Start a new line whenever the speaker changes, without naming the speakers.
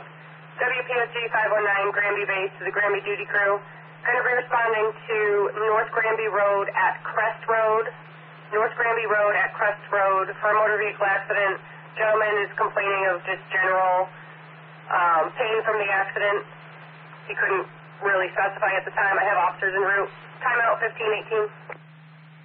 WPSG 519, Granby Base, to the Granby Duty Crew. Going to be responding to North Granby Road at Crest Road. North Granby Road at Crest Road for a motor vehicle accident. Gentleman is complaining of just general pain from the accident. He couldn't really specify at the time. I have officers en route. Timeout 1518.